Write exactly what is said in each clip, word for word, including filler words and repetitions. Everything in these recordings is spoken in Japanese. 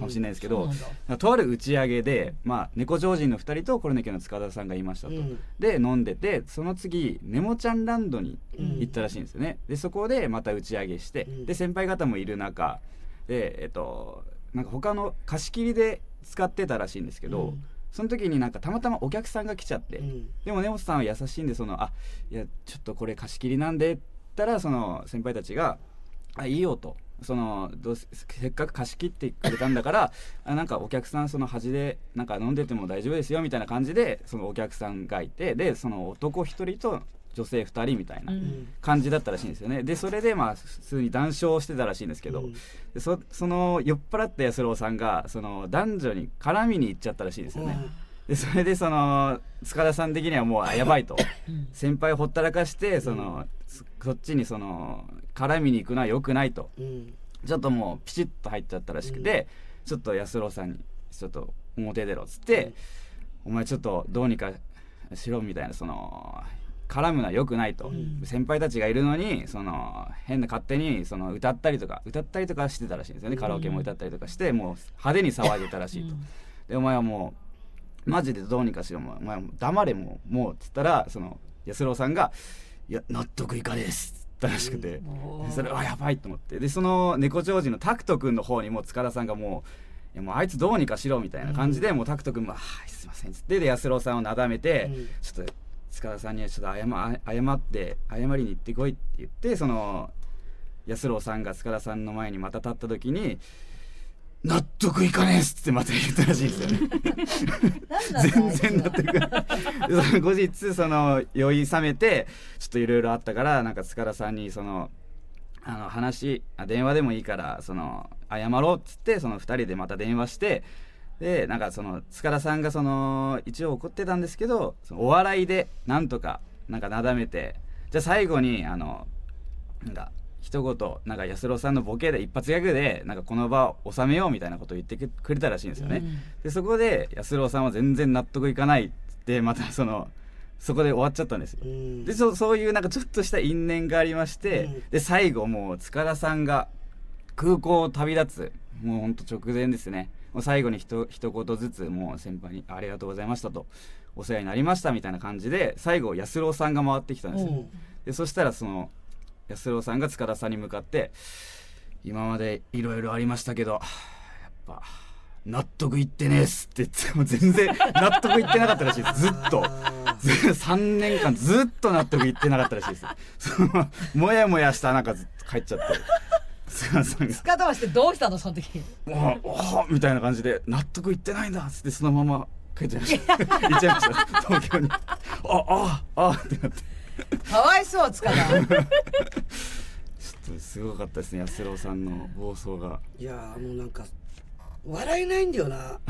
もしれないですけど、うん、とある打ち上げで、まあ、猫超人のふたりとコロネ家の塚田さんがいましたと、うん、で飲んでて、その次ネモちゃんランドに行ったらしいんですよね、うん、でそこでまた打ち上げして、うん、で先輩方もいる中で、えっと、なんか他の貸し切りで使ってたらしいんですけど、うん、その時になんかたまたまお客さんが来ちゃって、うん、でも根本さんは優しいんで、そのあいやちょっとこれ貸し切りなんでって言ったら、その先輩たちがあいいよと、そのどうせせっかく貸し切ってくれたんだからあなんかお客さんその端でなんか飲んでても大丈夫ですよみたいな感じで、そのお客さんがいて、でその男ひとりと女性ふたりみたいな感じだったらしいんですよね。でそれでまあ普通に談笑してたらしいんですけど、うん、で そ, その酔っ払った安郎さんがその男女に絡みに行っちゃったらしいですよね、うん、でそれでその塚田さん的にはもうあやばいと先輩ほったらかしてその、うん、そっちにその絡みに行くのは良くないと、うん、ちょっともうピチッと入っちゃったらしくて、うん、ちょっと安郎さんにちょっと表出ろっつって、うん、お前ちょっとどうにかしろみたいな、その絡むのは良くないと、うん、先輩たちがいるのにその変な勝手にその歌ったりとか歌ったりとかしてたらしいんですよね、うん、カラオケも歌ったりとかしてもう派手に騒いでたらしいと、うん、でお前はもうマジでどうにかしろ、お前はもう黙れもうもうっつったら、その安郎さんがいや納得いかねえっすって言ったらしくて、うん、それはやばいと思って、でその猫長寿のタクト君の方にも塚田さんがもういやもうあいつどうにかしろみたいな感じで、うん、もうタクト君もはいすいませんっつってで安郎さんをなだめて、うん、ちょっと塚田さんにはちょっと謝、謝って謝りに行ってこいって言って、その安郎さんが塚田さんの前にまた立った時に納得いかねえっつってまた言ったらしいんですよね全然納得いかない後日その酔い冷めてちょっといろいろあったから、なんか塚田さんにそのあの話あ電話でもいいからその謝ろうっつって、そのふたりでまた電話して、でなんかその塚田さんがその一応怒ってたんですけど、そのお笑いでなんとかなんかなだめて、じゃあ最後にあのなんか一言なんか安郎さんのボケで一発ギャグでなんかこの場を収めようみたいなことを言ってくれたらしいんですよね、うん、でそこで安郎さんは全然納得いかないってまたそのそこで終わっちゃったんですよ、うん、で そ, そういうなんかちょっとした因縁がありまして、うん、で最後もう塚田さんが空港を旅立つもうほんと直前ですね、もう最後にひと一言ずつもう先輩にありがとうございましたとお世話になりましたみたいな感じで最後安郎さんが回ってきたんですよ、うん、でそしたらその安郎さんが塚田さんに向かって今までいろいろありましたけどやっぱ納得いってねえっすって言っても全然納得いってなかったらしいですずっとさんねんかんずっと納得いってなかったらしいですそのもやもやしたなんか帰っちゃって塚田はしてどうしたのその時おおみたいな感じで納得いってないんだっつってそのまま帰っちゃいました行っちゃいました東京にあああってなってかわいそう塚田ちょっとすごかったですね安郎さんの暴走が。 いやもうなんか笑えないんだよな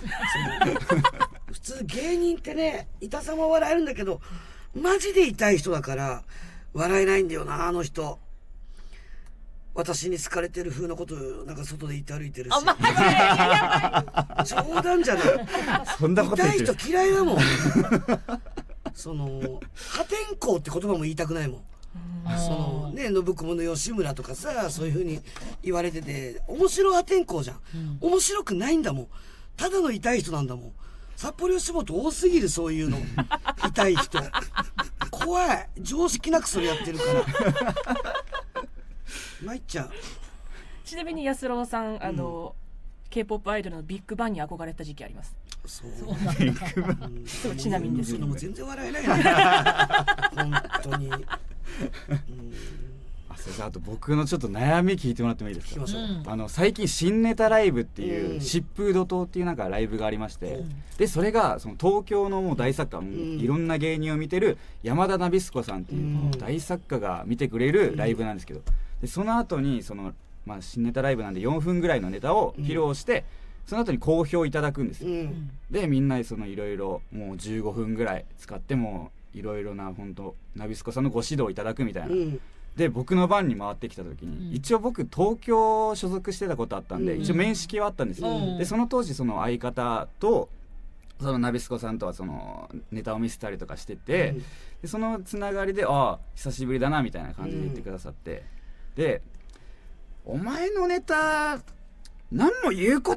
普通芸人ってね痛さも笑えるんだけどマジで痛い人だから笑えないんだよなあの人。私に好かれてる風のことなんか外で言って歩いてるし冗談じゃないそんなこと痛い人嫌いだもんその破天荒って言葉も言いたくないもん。そのね信子の吉村とかさそういう風に言われてて面白破天荒じゃん、うん、面白くないんだもんただの痛い人なんだもん。札幌吉本多すぎるそういうの痛い人怖い常識なくそれやってるから参っちゃう。 ちなみに安郎さんあの、うん、K-ポップ アイドルのビッグバンに憧れた時期あります。 そうそうなんだビッグバン、うん、そうちなみにですけどもう全然笑えないな本当に、うん、 あそれであと僕のちょっと悩み聞いてもらってもいいですか。 聞きましょう、 うん、あの最近新ネタライブっていう、うん、疾風怒涛っていうなんかライブがありまして、うん、でそれがその東京のもう大作家、うん、いろんな芸人を見てる山田ナビスコさんっていう大作家が見てくれるライブなんですけど、でその後にその、まあ、新ネタライブなんでよんぷんぐらいのネタを披露して、うん、その後に好評いただくんですよ、うん、でみんなそのいろいろもうじゅうごふんぐらい使ってもいろいろな本当ナビスコさんのご指導いただくみたいな、うん、で僕の番に回ってきた時に、うん、一応僕東京所属してたことあったんで、うん、一応面識はあったんですよ、うん、でその当時その相方とそのナビスコさんとはそのネタを見せたりとかしてて、うん、でそのつながりでああ久しぶりだなみたいな感じで言ってくださって、うんでお前のネタ何も言うこ